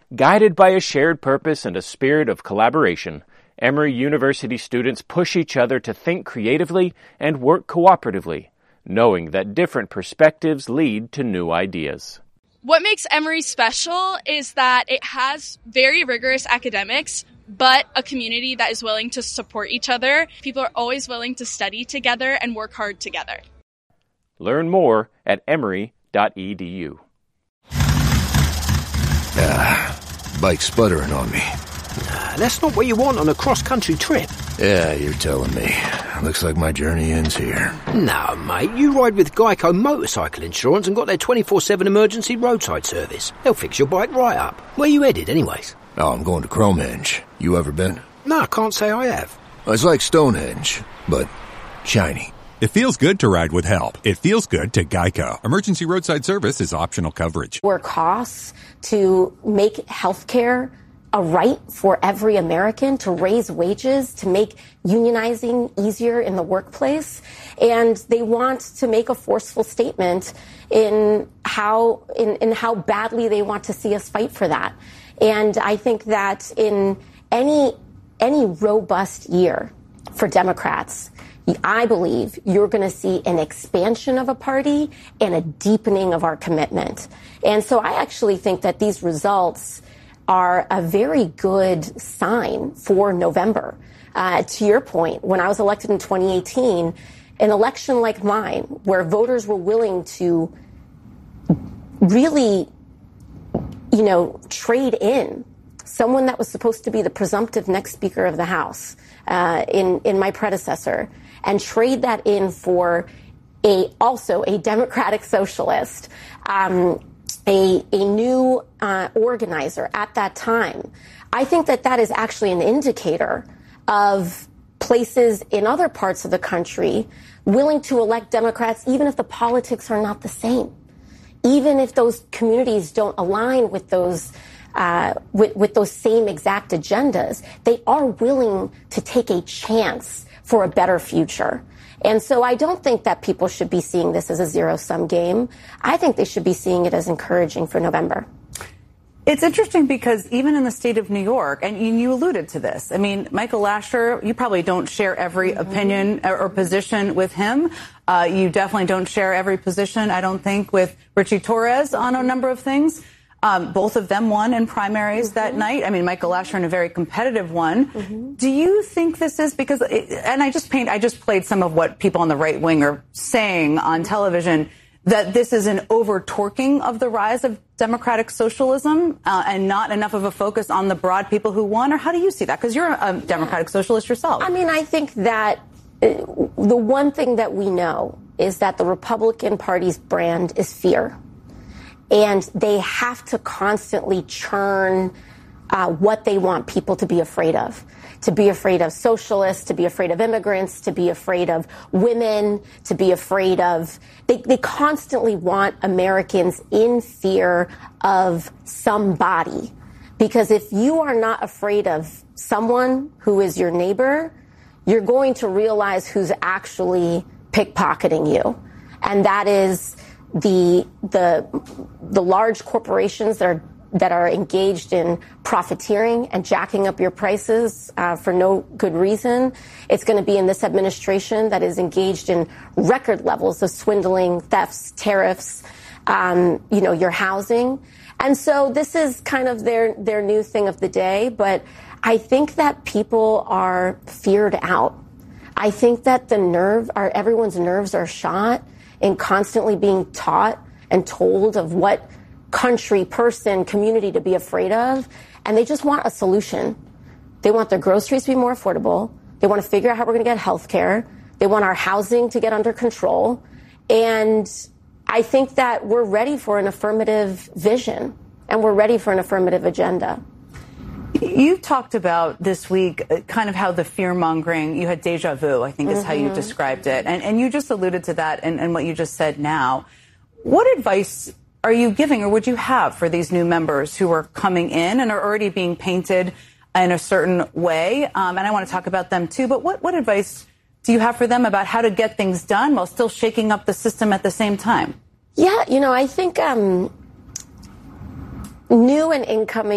Guided by a shared purpose and a spirit of collaboration, Emory University students push each other to think creatively and work cooperatively, knowing that different perspectives lead to new ideas. What makes Emory special is that it has very rigorous academics, but a community that is willing to support each other. People are always willing to study together and work hard together. Learn more at emory.edu. Bike's sputtering on me. That's not what you want on a cross-country trip. Yeah, you're telling me. Looks like my journey ends here. No, mate, you ride with Geico Motorcycle Insurance and got their 24/7 emergency roadside service. They'll fix your bike right up. Where you headed, anyways? Oh, I'm going to Cromenge. You ever been? No, I can't say I have. It's like Stonehenge, but shiny. It feels good to ride with help. It feels good to Geico. Emergency roadside service is optional coverage. Where costs to make healthcare a right for every American, to raise wages, to make unionizing easier in the workplace. And they want to make a forceful statement in how badly they want to see us fight for that. And I think that in any robust year for Democrats, I believe you're going to see an expansion of a party and a deepening of our commitment. And so I actually think that these results are a very good sign for November. To your point, when I was elected in 2018, an election like mine, where voters were willing to really, trade in someone that was supposed to be the presumptive next Speaker of the House in my predecessor, and trade that in for also a Democratic socialist, a new organizer at that time. I think that is actually an indicator of places in other parts of the country willing to elect Democrats, even if the politics are not the same, even if those communities don't align with those with those same exact agendas. They are willing to take a chance for a better future. And so I don't think that people should be seeing this as a zero-sum game. I think they should be seeing it as encouraging for November. It's interesting because even in the state of New York, and you alluded to this, I mean, Michael Lasher, you probably don't share every opinion or position with him. You definitely don't share every position, I don't think, with Richie Torres on a number of things. Both of them won in primaries that night. I mean, Michael Lasher in a very competitive one. Do you think this is because, and I just played some of what people on the right wing are saying on television, that this is an over-torquing of the rise of democratic socialism and not enough of a focus on the broad people who won? Or how do you see that? Because you're a democratic socialist yourself. I mean, I think that the one thing that we know is that the Republican Party's brand is fear. And they have to constantly churn what they want people to be afraid of socialists, to be afraid of immigrants, to be afraid of women, to be afraid of, they constantly want Americans in fear of somebody. Because if you are not afraid of someone who is your neighbor, you're going to realize who's actually pickpocketing you. And that is the large corporations that are engaged in profiteering and jacking up your prices for no good reason. It's going to be in this administration that is engaged in record levels of swindling, thefts, tariffs, your housing. And so this is kind of their new thing of the day. But I think that people are feared out. I think that everyone's nerves are shot in constantly being taught and told of what country, person, community to be afraid of. And they just want a solution. They want their groceries to be more affordable. They want to figure out how we're going to get health care. They want our housing to get under control. And I think that we're ready for an affirmative vision and we're ready for an affirmative agenda. You talked about this week kind of how the fear-mongering, you had deja vu, I think is how you described it. And you just alluded to that and what you just said now. What advice are you giving or would you have for these new members who are coming in and are already being painted in a certain way? And I want to talk about them too, but what advice do you have for them about how to get things done while still shaking up the system at the same time? Yeah, I think new and incoming